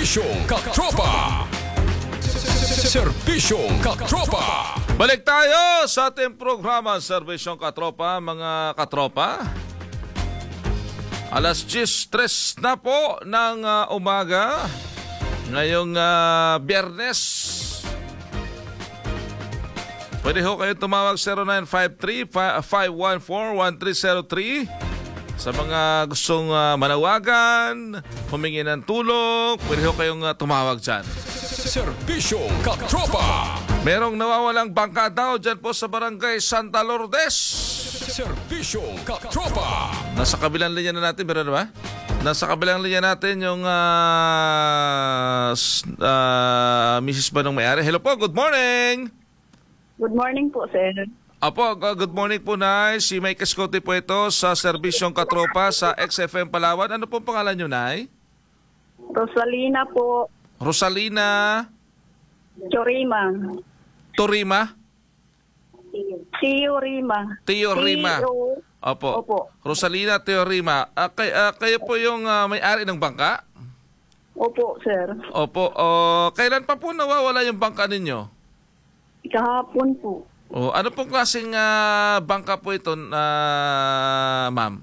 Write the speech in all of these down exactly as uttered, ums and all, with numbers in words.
Serbisyong Katropa! Serbisyong Katropa! Balik tayo sa ating programa Serbisyong Katropa, mga katropa. Alas diyes tres na po ng uh, umaga ngayong uh, Biyernes. Pwede ho kayo tumawag zero nine five three, five one four, one three zero three sa mga gustong uh, manawagan, humingi ng tulong. Pwede ho kayong uh, tumawag dyan. Serbisyong Katropa! Merong nawawalang bangka daw dyan po sa barangay Santa Lourdes. Serbisyong Katropa! Nasa kabilang linya na natin, meron ba? Nasa kabilang linya natin yung uh, uh, Missus Banong Mayari. Hello po, good morning! Good morning po, sir. Apo, good morning po, Nay. Si Mike Escote po ito sa Serbisyong Katropa sa X F M Palawan. Ano pong pangalan nyo, Nay? Rosalina po. Rosalina Chorima. Torima? Tio Rima. Tio Rima. Tio. Opo. Opo. Rosalina Tio Rima. Uh, kay, uh, kayo po yung uh, may-ari ng bangka? Opo, sir. Opo. Uh, kailan pa po nawawala yung bangka ninyo? Kahapon po. Oh, ano pong klaseng uh, bangka po ito, uh, ma'am?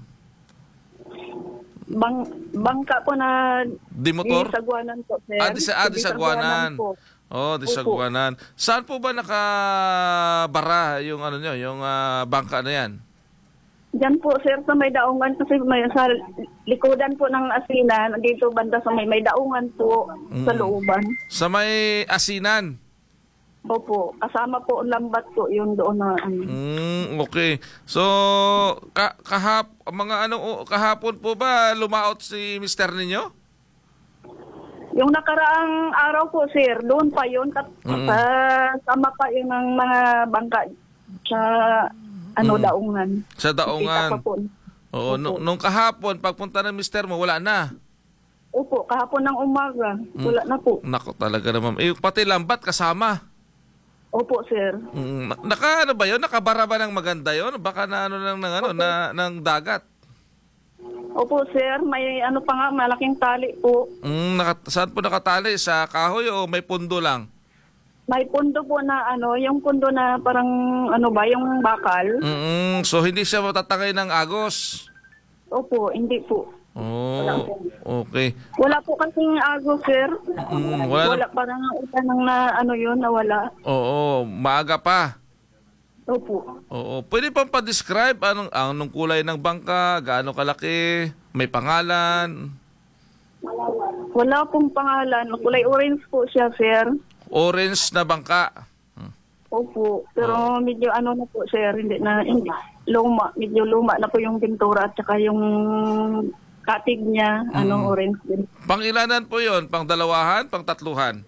Bang, bangka po na Di motor? di sagwanan po, sir. Ah, di sa, ah, di sagwanan. po. Oh, di sagwanan. Saan po ba nakabara yung ano nyo, yung uh, bangka na yan? Diyan po, sir, sa may daungan kasi may sa likodan po ng asinan. Dito banda sa may may daungan po sa Mm. looban. Sa may asinan? Opo. Kasama po ang lambat po yun doon na ano. Mm, okay. So, ka kahap mga ano kahapon po ba lumaot si mister ninyo? Yung nakaraang araw po, sir, doon pa yun. Kat Mm. sa sama pa yun ng mga bangka sa ano Mm. daungan. Sa Kita pa daungan. po. Oo, Opo. nung, nung kahapon pagpunta ng mister mo wala na. Opo, kahapon ng umaga. Wala na po. Nako talaga naman. Eh, pati lambat kasama. Opo, sir. Mm, na- naka ano ba 'yon? Nakabara ba ng maganda 'yon? Baka na ano lang ng ano na ng dagat. Opo, sir. May ano pa nga, malaking tali po. Mm, naka, saan po nakatali? Sa kahoy o may pundo lang? May pundo po na ano, yung pundo na parang ano ba, yung bakal. Mm, so hindi siya matatangay ng agos. Opo, hindi po. Oh, okay. Wala po kasing ago, sir. Mm, wala Wala na- parang uta nang na ano yun, nawala. Oo, maaga pa. Opo. Oo, pwede pang pa-describe anong anong kulay ng bangka, gaano kalaki, may pangalan, Wala pong pangalan. Kulay orange po siya, sir. orange na bangka. Opo. Pero medyo ano na po, sir. Hindi na, hindi. Luma. Medyo luma na po yung pintura at saka yung katig niya. Ano, orange din. Pangilanan po 'yon? Pang dalawahan, pang tatluhan?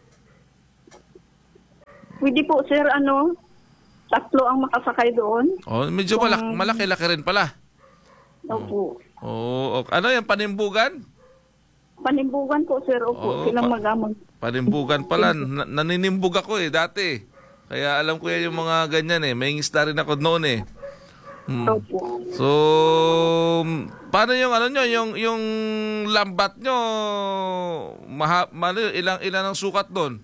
Pwede po, sir, ano, tatlo ang makasakay doon. Oh, medyo malak malaki-laki rin pala. Opo. Oo, ok. Ano 'yan, panimbugan? Panimbugan po, sir. Oo, Opo. Silang pa- magamang. Panimbugan pala. Na- naninimbug ako eh dati. Kaya alam ko yan yung mga ganyan eh. May isda rin ako noon eh. Hmm. Opo. So, paano yung ano nyo, yung yung lambat nyo, maha, ano, ilang ilan ang sukat doon?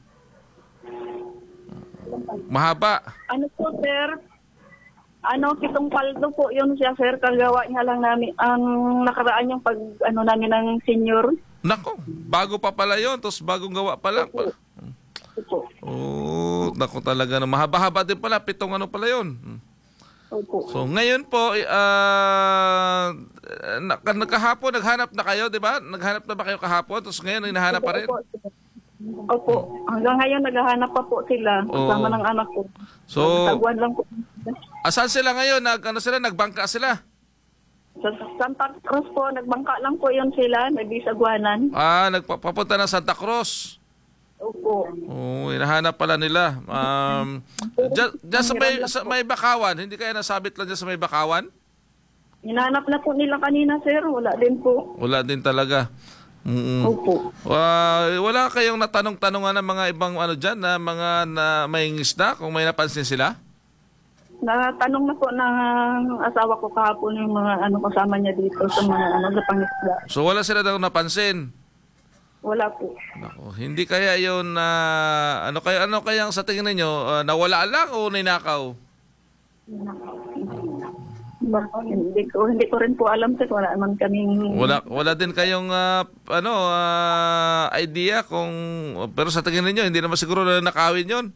Mahaba. Ano po, sir? Ano, pitong paldo po yun siya, sir. Kagawa niya lang namin. Ang nakaraan yung pag, ano namin ng senior. Nako, bago pa pala yun, tapos bagong gawa pa lang. Opo. Opo. Oh, nako talaga na mahaba-haba din pala, pitong ano pala yun. Opo. So ngayon po, uh, kahapon naghanap na kayo, di ba? Naghanap na ba kayo kahapon? Tapos ngayon hinahanap pa rin? Opo, sir. Opo. Hanggang ngayon naghahanap pa po sila. Oo. Kasama ng anak ko. So, Tagwan lang po. asan sila ngayon? Nag, ano sila? Nagbangka sila? Sa Santa Cruz po, nagbangka lang po yun sila. Nagbisagwanan. Ah, nagpapunta ng Santa Cruz. Opo. Oo, hinahanap pala nila. Um, dyan, dyan sa, may, sa may Bakawan, hindi kaya nasabit lang dyan sa may Bakawan? Hinahanap na po nila kanina, sir. Wala din po. Wala din talaga. Mm. Opo. Uh, wala kayong natanong-tanongan ng mga ibang ano dyan, na mga na may ngisda, kung may napansin sila? Natanong na po ng asawa ko kahapon yung mga ano kasama niya dito sa mga ano sa pangisda. So wala sila daw napansin? Wala po. Nako, hindi kaya 'yon na ano kaya ano kaya ang sa tingin ninyo, ah, nawala lang o ninakaw? Ba- hindi ko hindi ko rin po alam sir. Wala naman kaming... Wala wala din kayong ah, ano ah, idea kung pero sa tingin ninyo hindi naman siguro na nakawin 'yon.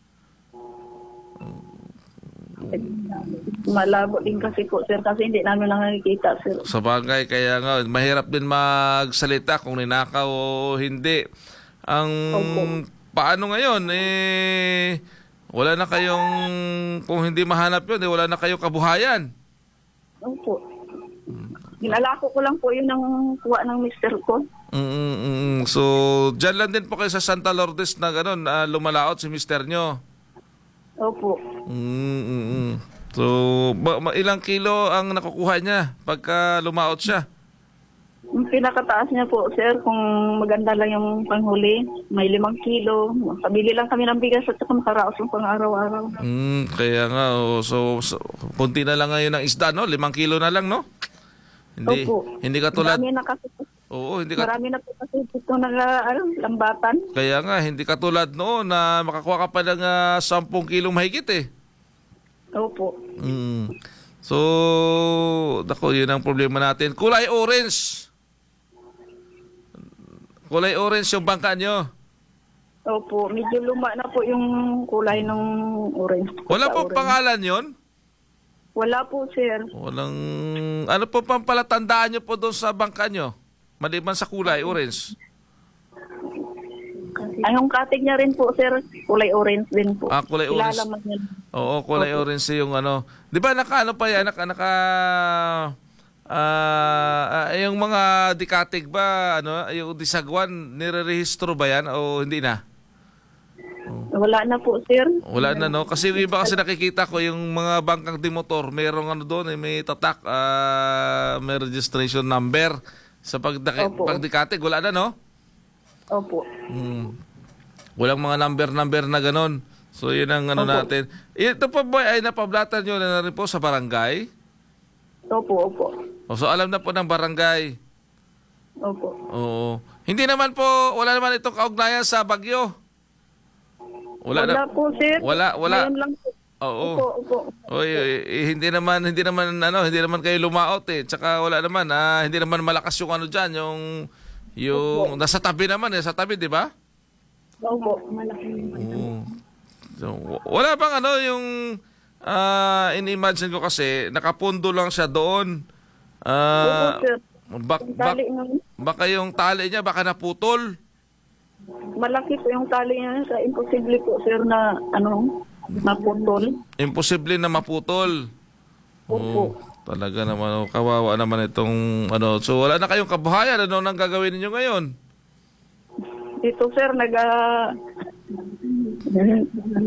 Malabo din kasi po sir kasi hindi namin nakikita sir. Sa bagay, kaya nga, mahirap din magsalita kung ninakaw o hindi. Ang Opo. paano ngayon, eh, wala na kayong, kung hindi mahanap yun, eh, wala na kayong kabuhayan. Opo. Ginalako ko lang po yun ng kuha ng mister ko. Mm, mm, mm. So, dyan lang din po kayo sa Santa Lourdes na gano'n, ah, lumalaot si mister nyo. Opo. Mm, mm, mm. So, ba, ma- ilang kilo ang nakukuha niya pagka lumaot siya? Yung pinakataas niya po, sir, kung maganda lang yung panghuli, may limang kilo. Pabili lang kami ng bigas at saka makaraos yung pang araw-araw. Mm, kaya nga, oh, so, so kunti na lang ngayon ng isda, no? Limang kilo na lang, no? Hindi, Opo. hindi katulad, Marami na kasi, oo, hindi kat, marami na po kasi dito naga, ano, lambatan. kaya nga, hindi katulad noon na makakuha ka pa ng ah, sampung kilong mahigit, eh. Opo. Mm. So, dako, yun ang problema natin. Kulay orange. Kulay orange yung bangka nyo. Opo, medyo luma na po yung kulay ng orange. Wala Sa po orange. pangalan yon. Wala po, sir. Walang, ano po pang palatandaan nyo po doon sa bangka nyo? Maliban sa kulay orange. Ay, yung katig niya rin po, sir, kulay orange din po. Ah, kulay orange. Kilala man yan. Oo, kulay orange yung ano. 'Di ba naka ano pa yan, naka naka ah, ah, yung mga dikatig ba, ano, yung disagwan nirerehistro ba yan o hindi na? Wala na po, sir. Wala na, no? Kasi yung iba kasi nakikita ko yung mga bangkang dimotor, merong ano doon, eh, may tatak, ah, may registration number sa pagdaki, Opo. pagdikatig, wala na, no? Opo. Hmm. Walang mga number-number na ganon. So, yun ang ano Opo. natin. Ito pa ba ay napablatan nyo na rin po sa barangay? Opo, opo. O, so, alam na po ng barangay. Opo. Oo. Hindi naman po, wala naman itong kaugnayan sa Bagyo. Wala, Wala, na. po, sir. Wala, wala. Ngayon lang po. Oo. Opo, opo. Oy, eh, eh, hindi naman hindi naman ano, hindi naman kayo lumaot eh. Tsaka wala naman ah, hindi naman malakas yung ano diyan, yung yung nasa tabi naman eh, sa tabi, di ba? Opo. Oo. So, w- wala bang ano yung ah, in-imagine ko kasi nakapundo lang siya doon. Ah, Opo, sir. bak, Yung bak, tali ng, baka yung tali niya baka naputol. malaki po yung tali niya. Sa imposible po, sir, na ano, naputol. Imposible na maputol. Opo. Oo, talaga naman, oh, kawawa naman itong ano. So wala na kayong kabuhayan, ano nang gagawin niyo ngayon? Dito, sir, nag... ah,